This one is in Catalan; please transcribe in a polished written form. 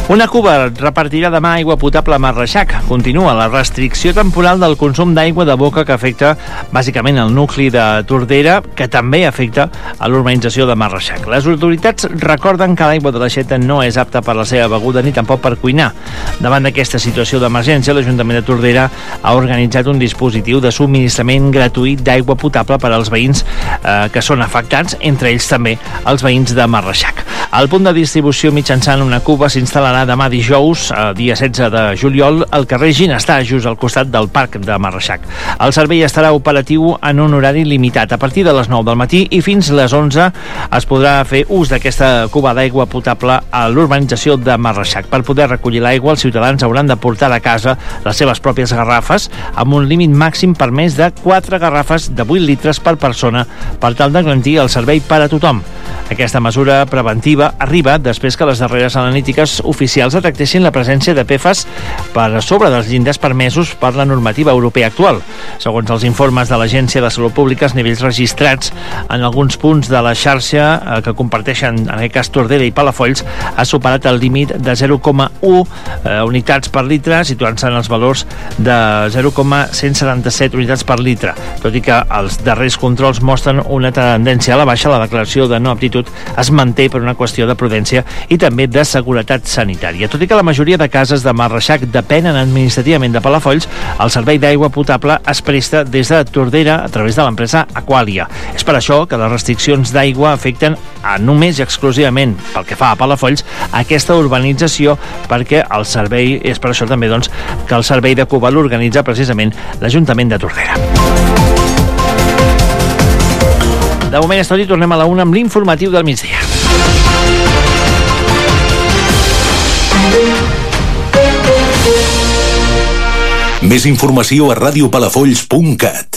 Una cuba repartirà demà aigua potable a Marreixac. Continua la restricció temporal del consum d'aigua de boca que afecta bàsicament el nucli de Tordera, que també afecta a l'urbanització de Marreixac. Les autoritats recorden que l'aigua de l'aixeta no és apta per la seva beguda ni tampoc per cuinar. Davant d'aquesta situació d'emergència, l'Ajuntament de Tordera ha organitzat un dispositiu de subministrament gratuït d'aigua potable per als veïns que són afectats, entre ells també els veïns de Marreixac. El punt de distribució mitjançant una cuba s'instal·larà demà dijous, dia 16 de juliol, al carrer Ginestar, just al costat del Parc de Marreixac. El servei estarà operatiu en un horari limitat. A partir de les 9 del matí i fins les 11 es podrà fer ús d'aquesta cuba d'aigua potable a l'urbanització de Marreixac. Per poder recollir l'aigua, els ciutadans hauran de portar a casa les seves pròpies garrafes amb un límit màxim permès de 4 garrafes de 8 litres per persona per tal de garantir el servei per a tothom. Aquesta mesura preventiva arriba després que les darreres analítiques oficials detectessin la presència de PFAS per sobre dels llindars permesos per la normativa europea actual. Segons els informes de l'Agència de Salut Pública, els nivells registrats en alguns punts de la xarxa que comparteixen, en aquest cas Tordera i Palafolls, ha superat el límit de 0,1 unitats per litre, situant-se en els valors de 0,177 unitats per litre. Tot i que els darrers controls mostren una tendència a la baixa, la declaració de no aptitud es manté per una qüestió de prudència i també de seguretat sanitària. Tot i que la majoria de cases de Marreixac depenen administrativament de Palafolls, el servei d'aigua potable es presta des de Tordera a través de l'empresa Aqualia. És per això que les restriccions d'aigua afecten només i exclusivament, pel que fa a Palafolls, aquesta urbanització, perquè el servei, és per això també que el servei de cuba l'organitza precisament l'Ajuntament de Tordera. De moment és tot i tornem a la 1 amb l'informatiu del migdia. Més informació a radiopalafolls.cat.